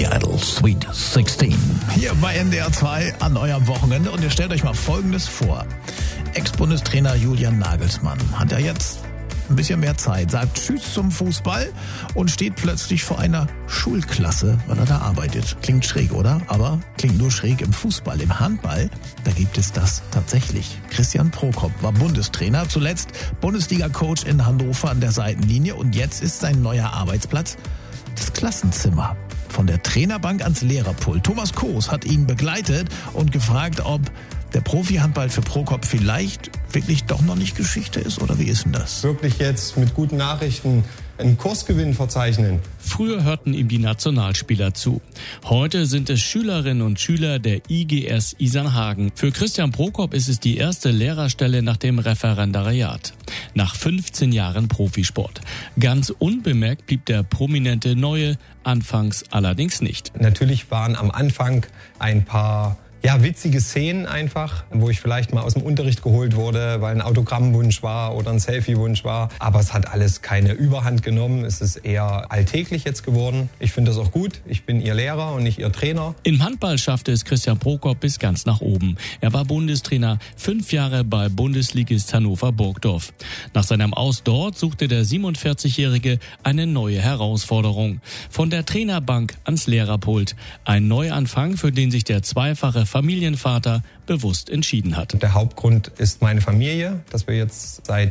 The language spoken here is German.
Idol Sweet 16. Hier bei NDR 2 an eurem Wochenende. Und ihr stellt euch mal Folgendes vor. Ex-Bundestrainer Julian Nagelsmann hat ja jetzt ein bisschen mehr Zeit, sagt Tschüss zum Fußball und steht plötzlich vor einer Schulklasse, weil er da arbeitet. Klingt schräg, oder? Aber klingt nur schräg im Fußball. Im Handball, da gibt es das tatsächlich. Christian Prokop war Bundestrainer, zuletzt Bundesliga-Coach in Hannover an der Seitenlinie und jetzt ist sein neuer Arbeitsplatz das Klassenzimmer. Von der Trainerbank ans Lehrerpult. Thomas Koos hat ihn begleitet und gefragt, ob der Profi-Handball für Prokop vielleicht wirklich doch noch nicht Geschichte ist, oder wie ist denn das? Wirklich jetzt mit guten Nachrichten einen Kursgewinn verzeichnen. Früher hörten ihm die Nationalspieler zu. Heute sind es Schülerinnen und Schüler der IGS Isernhagen. Für Christian Prokop ist es die erste Lehrerstelle nach dem Referendariat. Nach 15 Jahren Profisport. Ganz unbemerkt blieb der prominente Neue anfangs allerdings nicht. Natürlich waren am Anfang ein paar witzige Szenen einfach, wo ich vielleicht mal aus dem Unterricht geholt wurde, weil ein Autogrammwunsch war oder ein Selfiewunsch war. Aber es hat alles keine Überhand genommen. Es ist eher alltäglich jetzt geworden. Ich finde das auch gut. Ich bin Ihr Lehrer und nicht Ihr Trainer. Im Handball schaffte es Christian Prokop bis ganz nach oben. Er war Bundestrainer 5 Jahre bei Bundesligist Hannover Burgdorf. Nach seinem Aus dort suchte der 47-Jährige eine neue Herausforderung. Von der Trainerbank ans Lehrerpult. Ein Neuanfang, für den sich der zweifache Familienvater bewusst entschieden hat. Der Hauptgrund ist meine Familie, dass wir jetzt seit